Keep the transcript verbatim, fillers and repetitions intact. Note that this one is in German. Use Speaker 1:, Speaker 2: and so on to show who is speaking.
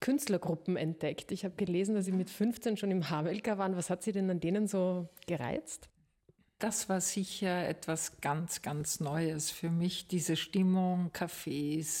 Speaker 1: Künstlergruppen entdeckt. Ich habe gelesen, dass Sie mit fünfzehn schon im Havelka waren. Was hat Sie denn an denen so gereizt?
Speaker 2: Das war sicher etwas ganz, ganz Neues für mich, diese Stimmung, Cafés,